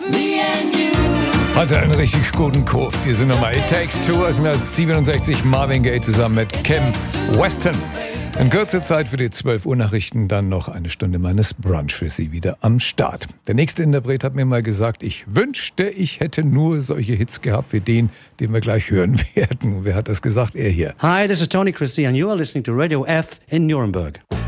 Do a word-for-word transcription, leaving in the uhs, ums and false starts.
Hatte einen richtig guten Kurs, diese Nummer. It Takes Two aus dem Jahr siebenundsechzig, Marvin Gaye zusammen mit Kim Weston. In kurzer Zeit für die zwölf Uhr Nachrichten dann noch eine Stunde meines Brunch für Sie wieder am Start. Der nächste Interpret hat mir mal gesagt, ich wünschte, ich hätte nur solche Hits gehabt wie den, den wir gleich hören werden. Wer hat das gesagt? Er hier. Hi, this is Tony Christie and you are listening to Radio F in Nuremberg.